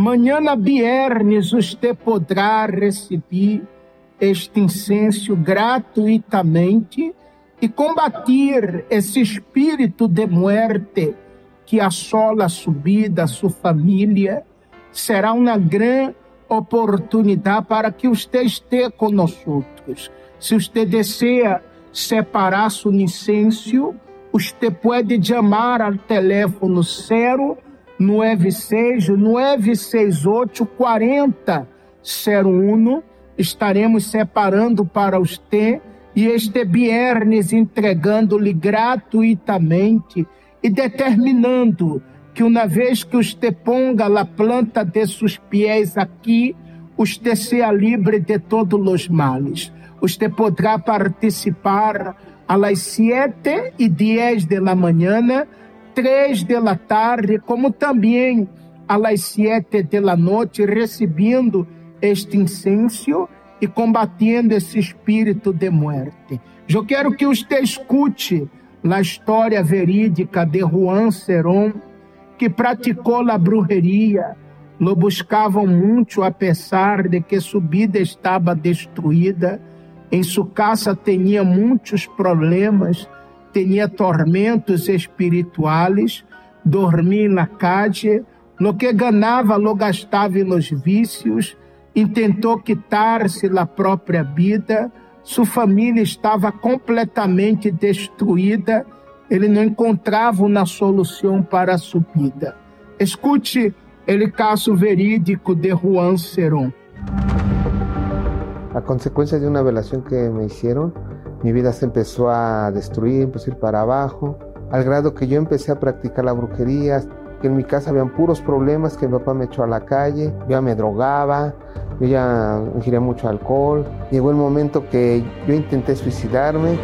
Amanhã, viernes, você poderá receber este incenso gratuitamente e combater esse espírito de morte que assola a sua vida, a sua família. Será uma grande oportunidade para que você esteja conosco. Se você deseja separar seu incenso, você pode chamar ao telefone 096-968-4001. Estaremos separando para você e este viernes entregando-lhe gratuitamente e determinando que uma vez que você ponga a planta de seus pés aqui, você seja livre de todos os males. Você poderá participar às 7:10 da manhã, 3 da tarde, como também às 7 da noite, recebendo este incenso e combatendo esse espírito de morte. Eu quero que você escute a história verídica de Juan Serón, que praticou a brujeria. Lo buscavam muito a pesar de que sua vida estava destruída. Em sua casa tinha muitos problemas, tinha tormentos espirituais, dormia na calle, lo que ganhava lo gastava nos vícios, intentou quitar-se da própria vida, sua família estava completamente destruída, ele não encontrava uma solução para a sua vida. Escute o caso verídico de Juan Serón. A consecuencia de una velación que me hicieron, mi vida se empezó a destruir, empezó a ir para abajo, al grado que yo empecé a practicar la brujería, que en mi casa habían puros problemas, que mi papá me echó a la calle, yo ya me drogaba, yo ya ingería mucho alcohol. Llegó el momento que yo intenté suicidarme.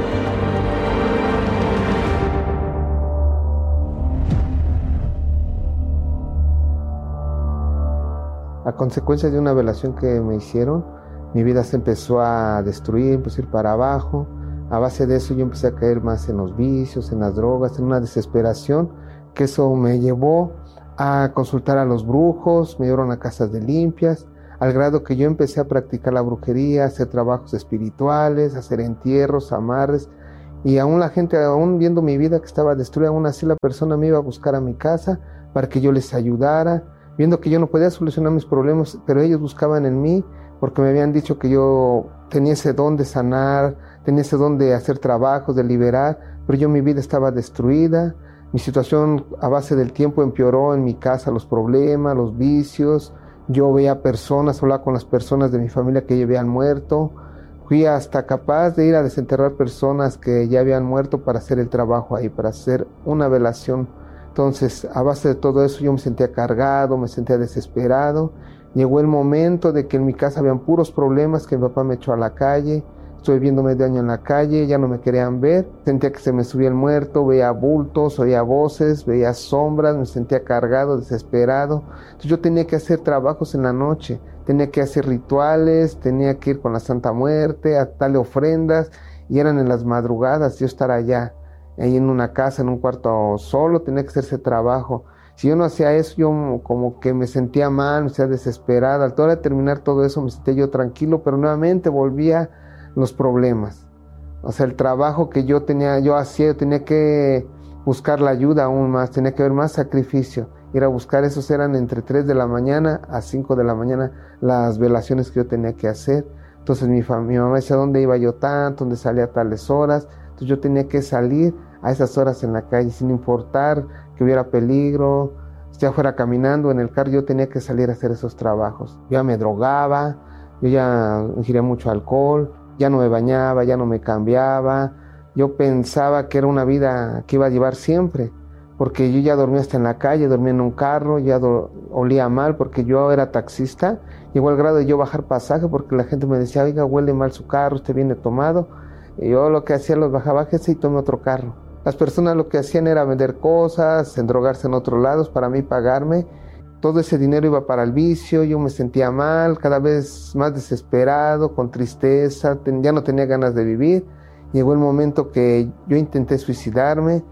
A consecuencia de una velación que me hicieron, mi vida se empezó a destruir, empezó a ir para abajo. A base de eso yo empecé a caer más en los vicios, en las drogas, en una desesperación, que eso me llevó a consultar a los brujos, me llevaron a casas de limpias, al grado que yo empecé a practicar la brujería, a hacer trabajos espirituales, a hacer entierros, amarres, y aún la gente, aún viendo mi vida que estaba destruida, aún así la persona me iba a buscar a mi casa para que yo les ayudara, viendo que yo no podía solucionar mis problemas, pero ellos buscaban en mí, porque me habían dicho que yo tenía ese don de sanar, tenía ese don de hacer trabajos, de liberar, pero yo mi vida estaba destruida, mi situación a base del tiempo empeoró en mi casa, los problemas, los vicios, yo veía personas, hablaba con las personas de mi familia que ya habían muerto, fui hasta capaz de ir a desenterrar personas que ya habían muerto para hacer el trabajo ahí, para hacer una velación. Entonces, a base de todo eso yo me sentía cargado, me sentía desesperado. Llegó el momento de que en mi casa habían puros problemas, que mi papá me echó a la calle, estuve viendo medio año en la calle, ya no me querían ver, sentía que se me subía el muerto, veía bultos, oía voces, veía sombras, me sentía cargado, desesperado. Entonces yo tenía que hacer trabajos en la noche, tenía que hacer rituales, tenía que ir con la Santa Muerte, a darle ofrendas, y eran en las madrugadas, yo estar allá, ahí en una casa, en un cuarto solo, tenía que hacer ese trabajo. Si yo no hacía eso, yo como que me sentía mal, me sentía desesperada. Al terminar todo eso me sentía yo tranquilo, pero nuevamente volvía los problemas. O sea, el trabajo que yo hacía, yo tenía que buscar la ayuda aún más, tenía que haber más sacrificio. Ir a buscar, esos eran entre 3 de la mañana a 5 de la mañana las velaciones que yo tenía que hacer. Entonces mi mamá decía dónde iba yo tanto, dónde salía a tales horas. Entonces yo tenía que salir a esas horas en la calle, sin importar que hubiera peligro, ya fuera caminando en el carro, yo tenía que salir a hacer esos trabajos. Yo ya me drogaba, yo ya ingería mucho alcohol, ya no me bañaba, ya no me cambiaba. Yo pensaba que era una vida que iba a llevar siempre, porque yo ya dormía hasta en la calle, dormía en un carro, ya olía mal porque yo era taxista. Llegó al grado de yo bajar pasaje porque la gente me decía, oiga, huele mal su carro, usted viene tomado. Y yo lo que hacía, los bajaba, bájese y tome otro carro. Las personas lo que hacían era vender cosas, endrogarse en otros lados para mí pagarme. Todo ese dinero iba para el vicio, yo me sentía mal, cada vez más desesperado, con tristeza, ya no tenía ganas de vivir. Llegó el momento que yo intenté suicidarme,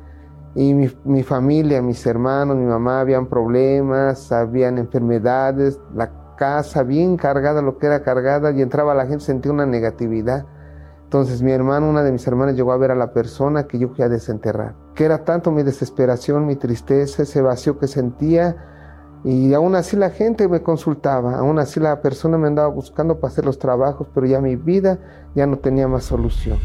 Y mi familia, mis hermanos, mi mamá, habían problemas, habían enfermedades, la casa bien cargada, lo que era cargada, y entraba la gente, sentía una negatividad. Entonces una de mis hermanas llegó a ver a la persona que yo fui a desenterrar, que era tanto mi desesperación, mi tristeza, ese vacío que sentía, y aún así la gente me consultaba, aún así la persona me andaba buscando para hacer los trabajos, pero ya mi vida ya no tenía más solución.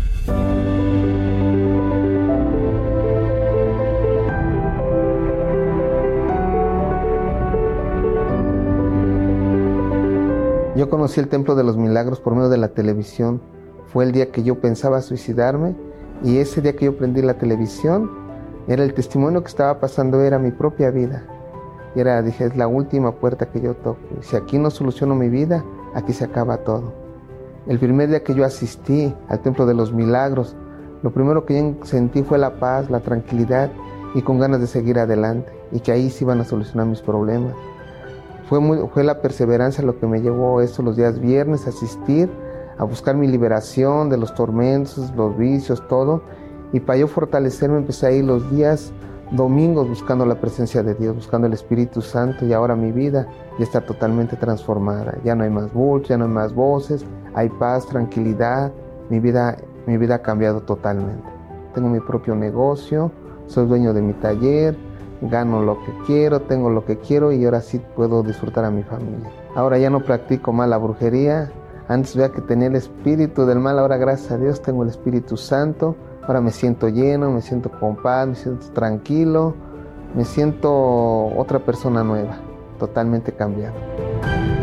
Yo conocí el Templo de los Milagros por medio de la televisión. Fue el día que yo pensaba suicidarme, y ese día que yo prendí la televisión, era el testimonio que estaba pasando, era mi propia vida. Y dije, es la última puerta que yo toco. Y si aquí no soluciono mi vida, aquí se acaba todo. El primer día que yo asistí al Templo de los Milagros, lo primero que yo sentí fue la paz, la tranquilidad, y con ganas de seguir adelante, y que ahí se iban a solucionar mis problemas. Fue la perseverancia lo que me llevó los días viernes a asistir, a buscar mi liberación de los tormentos, los vicios, todo. Y para yo fortalecerme empecé a ir los días domingos buscando la presencia de Dios, buscando el Espíritu Santo, y ahora mi vida ya está totalmente transformada. Ya no hay más bultos, ya no hay más voces, hay paz, tranquilidad. Mi vida ha cambiado totalmente. Tengo mi propio negocio, soy dueño de mi taller, gano lo que quiero, tengo lo que quiero, y ahora sí puedo disfrutar a mi familia. Ahora ya no practico más la brujería. Antes veía que tenía el espíritu del mal, ahora gracias a Dios tengo el Espíritu Santo. Ahora me siento lleno, me siento con paz, me siento tranquilo, me siento otra persona nueva, totalmente cambiado.